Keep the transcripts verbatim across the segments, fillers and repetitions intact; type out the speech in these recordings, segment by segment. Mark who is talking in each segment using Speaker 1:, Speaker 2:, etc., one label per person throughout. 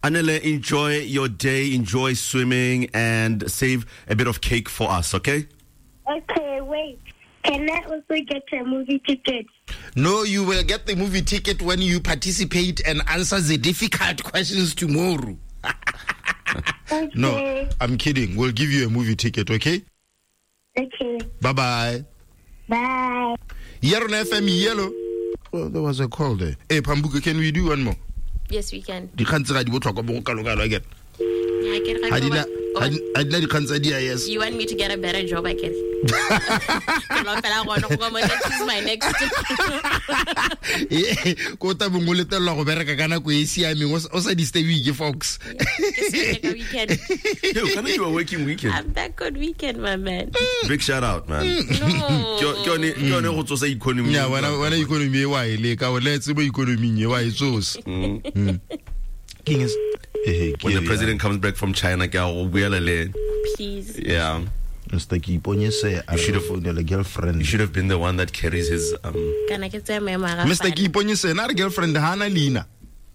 Speaker 1: Anele, enjoy your day, enjoy swimming, and save a bit of cake for us, okay?
Speaker 2: Okay, wait. Can I also get a movie ticket?
Speaker 3: No, you will get the movie ticket when you participate and answer the difficult questions tomorrow.
Speaker 2: Okay.
Speaker 3: No, I'm kidding. We'll give you a movie ticket, okay?
Speaker 2: Okay.
Speaker 3: Bye-bye.
Speaker 2: Bye.
Speaker 3: Yellow F M, yellow. Well, there was a call there. Hey, Pambuka, can we do one more?
Speaker 4: Yes, we can.
Speaker 3: The cancer I talk about again.
Speaker 4: Yeah, I can.
Speaker 3: I didn't. I didn't the cancer idea. Yes.
Speaker 4: You want me to get a better job? I can. Choose my next.
Speaker 3: Yeah, kota bungulete lo go bereka kana go e siame o sa di stay week folks.
Speaker 4: Just like a weekend.
Speaker 1: Yo, can I do a working weekend?
Speaker 4: I'm back on weekend, my man.
Speaker 1: Big shout out, man.
Speaker 4: No.
Speaker 1: Kyo ne kyo ne go tsosa economy.
Speaker 3: Yeah, when when economy e wa ile ka o let's be economy nye wa itsos. King is
Speaker 1: when the president comes back from China,
Speaker 4: please.
Speaker 1: Yeah.
Speaker 3: Mister Kiponye say I should have found a girlfriend.
Speaker 1: You should have been the one that carries his um
Speaker 4: Can I get them my
Speaker 3: Mister Kiponye say not girlfriend Hana Lina.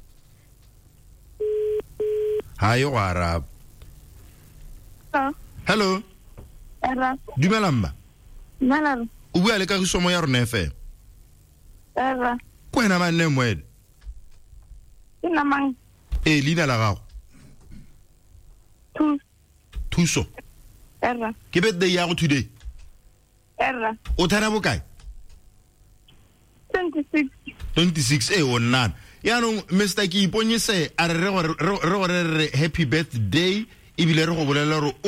Speaker 3: Hi, Arab.
Speaker 2: Hello.
Speaker 3: Hello.
Speaker 2: Hello.
Speaker 3: Dumelamba.
Speaker 2: Hello.
Speaker 3: Uwe ale ka go somo ya rona fe.
Speaker 2: Hello.
Speaker 3: Kwena man name wed.
Speaker 2: Ina mang.
Speaker 3: Eh, Lina la gago.
Speaker 2: Tu.
Speaker 3: Thuso.
Speaker 2: Hello.
Speaker 3: Ke birthday ya go today.
Speaker 2: Hello.
Speaker 3: O thana bokae?
Speaker 2: twenty-six.
Speaker 3: twenty-six eh o nana. Ya no Mister Kiponye say a re re re happy birthday ibile re go bolela re